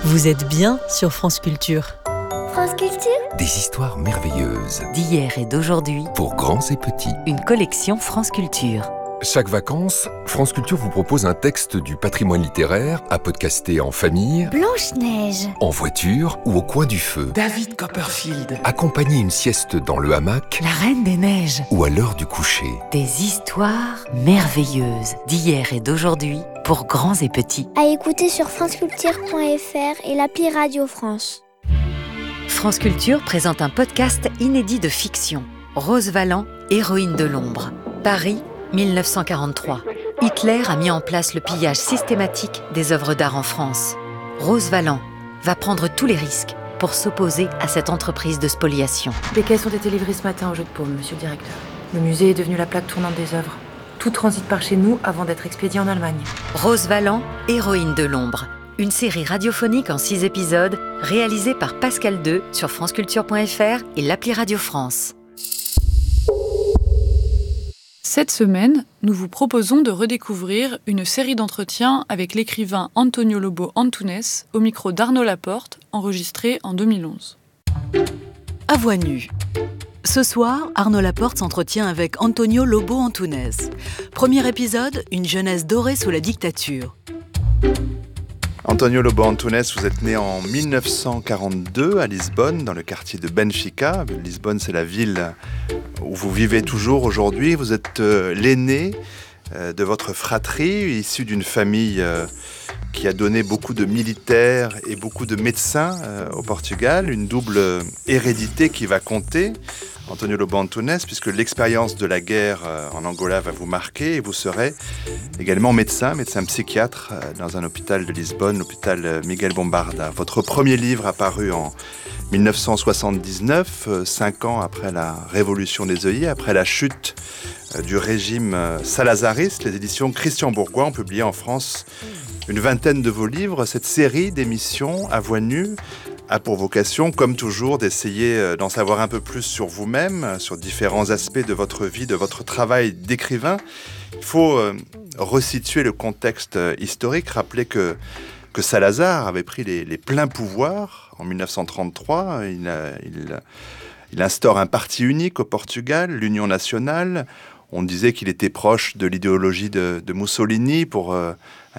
Vous êtes bien sur France Culture. France Culture. Des histoires merveilleuses D'hier et d'aujourd'hui, pour grands et petits. une collection France Culture. Chaque vacances, France Culture vous propose un texte du patrimoine littéraire à podcaster en famille, Blanche-Neige. en voiture ou au coin du feu. David Copperfield. Accompagner une sieste dans le hamac La Reine des Neiges. ou à l'heure du coucher. Des histoires merveilleuses d'hier et d'aujourd'hui pour grands et petits. À écouter sur franceculture.fr et l'appli Radio France. France Culture présente un podcast inédit de fiction. Rose Valland, héroïne de l'ombre. Paris, 1943. Hitler a mis en place le pillage systématique des œuvres d'art en France. Rose Valland va prendre tous les risques pour s'opposer à cette entreprise de spoliation. Les caisses ont été livrées ce matin au jeu de paume, monsieur le directeur. Le musée est devenu la plaque tournante des œuvres. Tout transite par chez nous avant d'être expédié en Allemagne. Rose Valland, héroïne de l'ombre. Une série radiophonique en 6 épisodes, réalisée par Pascal II sur franceculture.fr et l'appli Radio France. Cette semaine, nous vous proposons de redécouvrir une série d'entretiens avec l'écrivain Antonio Lobo Antunes au micro d'Arnaud Laporte, enregistré en 2011. À voix nue. Ce soir, Arnaud Laporte s'entretient avec Antonio Lobo Antunes. Premier épisode, une jeunesse dorée sous la dictature. Antonio Lobo Antunes, vous êtes né en 1942 à Lisbonne, dans le quartier de Benfica. Lisbonne, c'est la ville où vous vivez toujours aujourd'hui. Vous êtes l'aîné de votre fratrie, issu d'une famille qui a donné beaucoup de militaires et beaucoup de médecins au Portugal. Une double hérédité qui va compter, Antonio Lobo Antunes, puisque l'expérience de la guerre en Angola va vous marquer et vous serez également médecin psychiatre dans un hôpital de Lisbonne, l'hôpital Miguel Bombarda. Votre premier livre apparu en 1979, 5 ans après la révolution des œillets, après la chute du régime salazariste. Les éditions Christian Bourgois ont publié en France une vingtaine de vos livres. Cette série d'émissions à voix nue a pour vocation, comme toujours, d'essayer d'en savoir un peu plus sur vous-même, sur différents aspects de votre vie, de votre travail d'écrivain. Il faut resituer le contexte historique, rappeler que Salazar avait pris les pleins pouvoirs en 1933. Il instaure un parti unique au Portugal, l'Union nationale. On disait qu'il était proche de l'idéologie de Mussolini pour